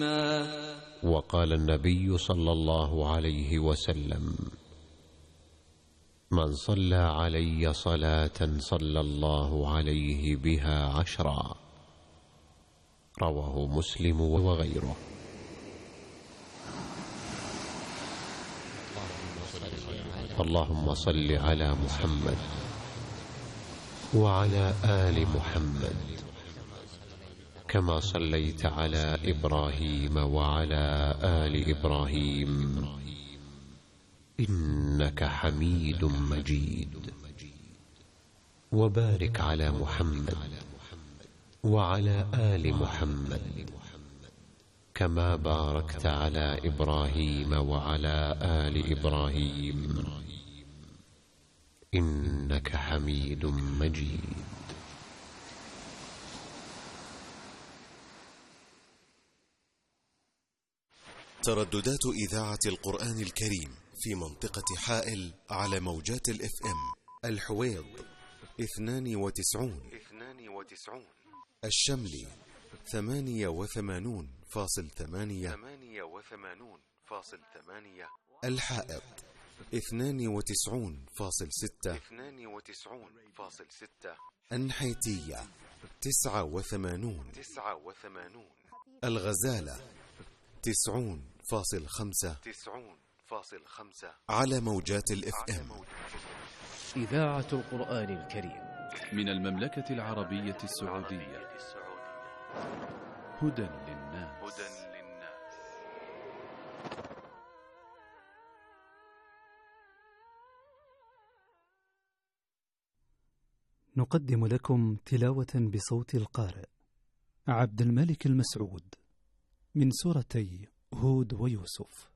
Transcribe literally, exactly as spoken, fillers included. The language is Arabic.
وقال النبي صلى الله عليه وسلم: من صلى علي صلاة صلى الله عليه بها عشرا. رواه مسلم وغيره. اللهم صل على محمد وعلى آل محمد كما صليت على إبراهيم وعلى آل إبراهيم إنك حميد مجيد. وبارك على محمد وعلى آل محمد كما باركت على إبراهيم وعلى آل إبراهيم إنك حميد مجيد. ترددات إذاعة القرآن الكريم في منطقة حائل على موجات الاف ام: الحويض اثنان وتسعون الشملي ثمانية وثمانون فاصل ثمانية الحائط اثنان وتسعون فاصل ستة النحيتية تسعة وثمانون الغزالة تسعون فاصل خمسة على موجات الاف ام. إذاعة القرآن الكريم من المملكة العربية السعودية. هدى للناس. نقدم لكم تلاوة بصوت القارئ عبد الملك المسعود من سورتي هود ويوسف.